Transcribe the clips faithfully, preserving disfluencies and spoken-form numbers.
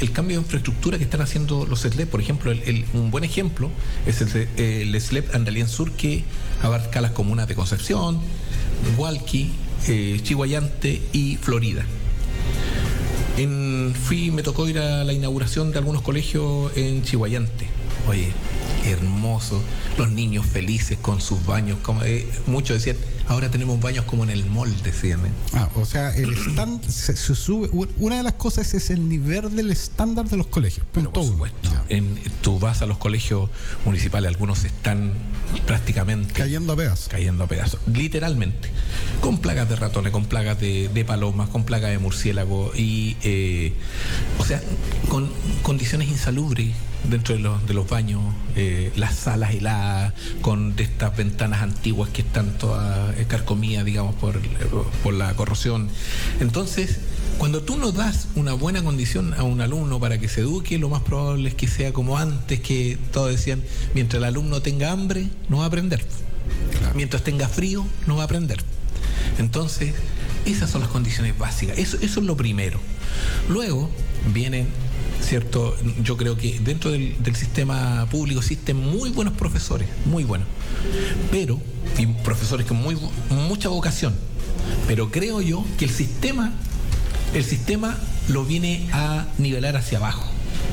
el cambio de infraestructura que están haciendo los S L E P. Por ejemplo, el, el, un buen ejemplo es el, el S L E P Andalien Sur, que abarca las comunas de Concepción, Hualqui, eh, Chihuayante y Florida. En, fui, me tocó ir a la inauguración de algunos colegios en Chihuayante. Oye, hermoso, los niños felices con sus baños, como eh, muchos decían, ahora tenemos baños como en el mall, decían. ¿eh? Ah, o sea, el stand se, se sube. Una de las cosas es el nivel del estándar de los colegios. Pero por supuesto, en, tú vas a los colegios municipales, algunos están prácticamente cayendo a pedazos. Cayendo a pedazos, literalmente, con plagas de ratones, con plagas de, de palomas, con plagas de murciélago y, eh, o sea, con condiciones insalubres dentro de los, de los baños, eh, las salas heladas, con de estas ventanas antiguas que están todas carcomidas, digamos, por, por la corrosión. Entonces, cuando tú no das una buena condición a un alumno para que se eduque, lo más probable es que sea como antes, que todos decían, mientras el alumno tenga hambre, no va a aprender. Claro. Mientras tenga frío, no va a aprender. Entonces, esas son las condiciones básicas. Eso, eso es lo primero. Luego vienen, ¿cierto? Yo creo que dentro del, del sistema público existen muy buenos profesores, muy buenos, pero, y profesores con muy, mucha vocación, pero creo yo que el sistema, el sistema lo viene a nivelar hacia abajo.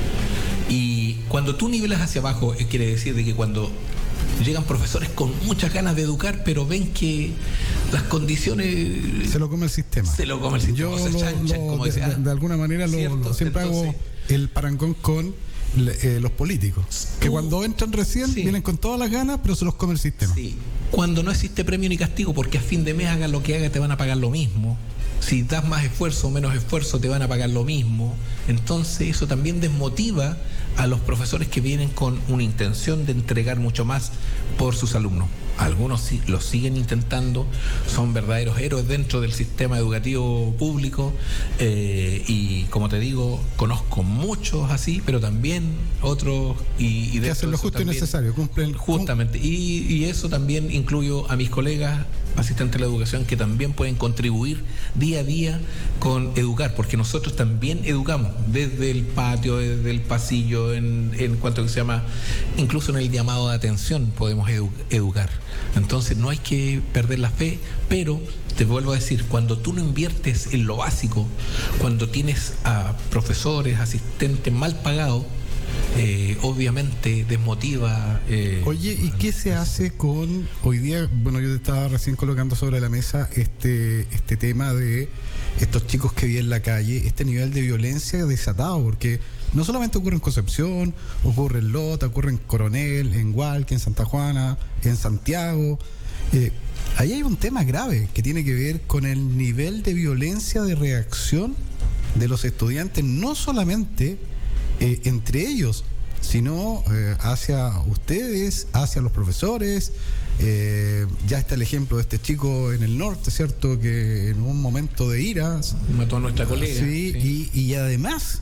Y cuando tú nivelas hacia abajo, quiere decir de que cuando llegan profesores con muchas ganas de educar, pero ven que las condiciones... Se lo come el sistema. Se lo come el sistema. Yo se lo, chanchan, lo, como de, decía, de, de alguna manera lo, lo, siempre Entonces, hago el parangón con eh, los políticos. Que tú, cuando entran recién, sí, vienen con todas las ganas, pero se los come el sistema. Sí. Cuando no existe premio ni castigo, porque a fin de mes hagan lo que hagan, te van a pagar lo mismo. Si das más esfuerzo o menos esfuerzo, te van a pagar lo mismo. Entonces eso también desmotiva a los profesores que vienen con una intención de entregar mucho más por sus alumnos. Algunos sí lo siguen intentando, son verdaderos héroes dentro del sistema educativo público, eh, y como te digo, conozco muchos así, pero también otros y, y que hacen lo justo también, y necesario, cumplen justamente, y, y eso también incluyo a mis colegas asistentes de la educación, que también pueden contribuir día a día con educar, porque nosotros también educamos desde el patio, desde el pasillo, en, en cuanto que se llama, incluso en el llamado de atención podemos edu- educar. Entonces no hay que perder la fe, pero te vuelvo a decir, cuando tú no inviertes en lo básico, cuando tienes a profesores, asistentes mal pagados, Eh, obviamente desmotiva. Eh, Oye, ¿y qué se hace con hoy día? Bueno, yo te estaba recién colocando sobre la mesa este este tema de estos chicos que viven en la calle, este nivel de violencia desatado, porque no solamente ocurre en Concepción, ocurre en Lota, ocurre en Coronel, en Hualqui, en Santa Juana, en Santiago. Eh, ahí hay un tema grave que tiene que ver con el nivel de violencia de reacción de los estudiantes, no solamente Eh, entre ellos, sino eh, hacia ustedes, hacia los profesores. Eh, ya está el ejemplo de este chico en el norte, ¿cierto? Que en un momento de ira mató a nuestra colega. Sí, sí. Y, y además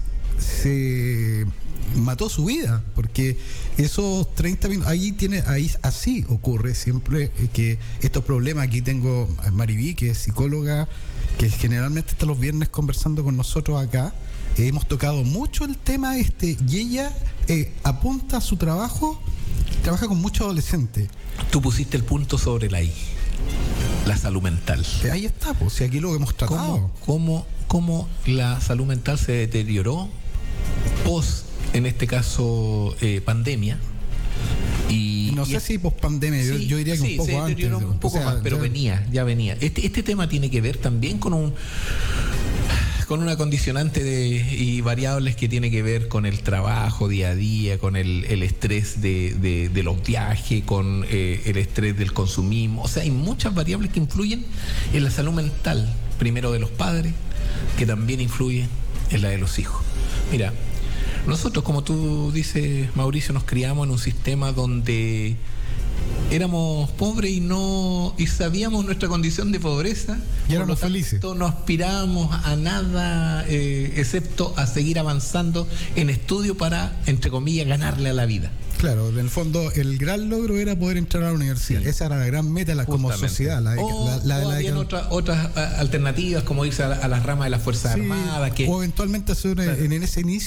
se mató su vida, porque esos treinta minutos, ahí tiene, ahí así ocurre siempre eh, que estos problemas. Aquí tengo a Maribí, que es psicóloga, que generalmente está los viernes conversando con nosotros acá. Hemos tocado mucho el tema este y ella eh, apunta a su trabajo, trabaja con muchos adolescentes. Tú pusiste el punto sobre la I, la salud mental. Eh, ahí está, pues, si aquí lo hemos tratado. ¿Cómo, cómo, cómo la salud mental se deterioró post, en este caso, eh, pandemia? Y, no sé y, si post pandemia, sí, yo, yo diría que sí, un poco se antes. Un poco o sea, más, pero ya venía, ya venía. Este, este tema tiene que ver también con un con una condicionante de, y variables que tiene que ver con el trabajo día a día, con el, el estrés de, de, de los viajes, con eh, el estrés del consumismo. O sea, hay muchas variables que influyen en la salud mental, primero de los padres, que también influyen en la de los hijos. Mira, nosotros, como tú dices, Mauricio, nos criamos en un sistema donde éramos pobres y no y sabíamos nuestra condición de pobreza y éramos felices. No aspirábamos a nada eh, excepto a seguir avanzando en estudio para, entre comillas, ganarle a la vida. Claro, en el fondo el gran logro era poder entrar a la universidad. Sí. Esa era la gran meta la, como sociedad. La de, o, la, la de o la habían de... otras otras alternativas, como irse a, a las ramas de las Fuerzas sí, Armadas. Que... O eventualmente hacer en ese inicio